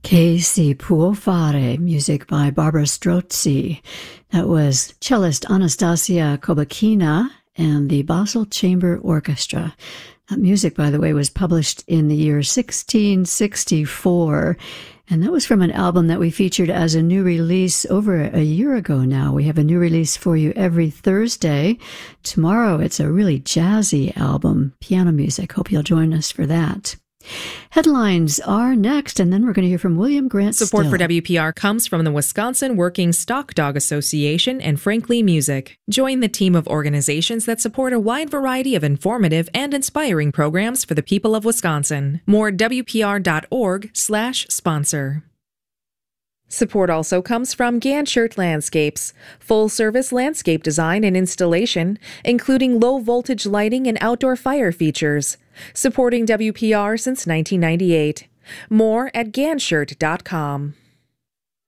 Che si può fare, music by Barbara Strozzi. That was cellist Anastasia Kobakina and the Basel Chamber Orchestra. That music, by the way, was published in the year 1664, and that was from an album that we featured as a new release over a year ago now. We have a new release for you every Thursday. Tomorrow, it's a really jazzy album, piano music. Hope you'll join us for that. Headlines are next, and then we're going to hear from William Grant Support Still. for WPR comes from the Wisconsin Working Stock Dog Association and Frankly Music. Join the team of organizations that support a wide variety of informative and inspiring programs for the people of Wisconsin. More at WPR.org/sponsor. Support also comes from Ganshert Landscapes, full-service landscape design and installation, including low-voltage lighting and outdoor fire features, supporting WPR since 1998. More at Ganshert.com.